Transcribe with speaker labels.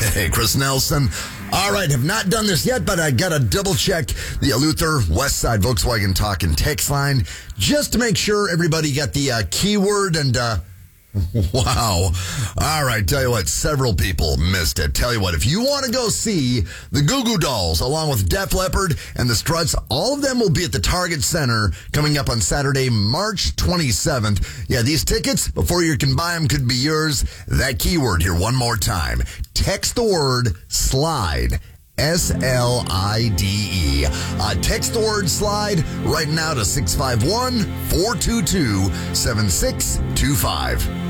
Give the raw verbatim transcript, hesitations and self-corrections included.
Speaker 1: Hey, Chris Nelson. All right, have not done this yet, but I got to double check the Luther West Side Volkswagen Talk and Text line just to make sure everybody got the uh, keyword and, uh, wow. All right, tell you what, several people missed it. Tell you what, if you want to go see the Goo Goo Dolls along with Def Leppard and the Struts, all of them will be at the Target Center coming up on Saturday, March twenty-seventh. Yeah, these tickets, before you can buy them, could be yours. That keyword here one more time. Text the word SLIDE. S L I D E. Uh, text the word SLIDE right now to six five one, four two two, seven six two five.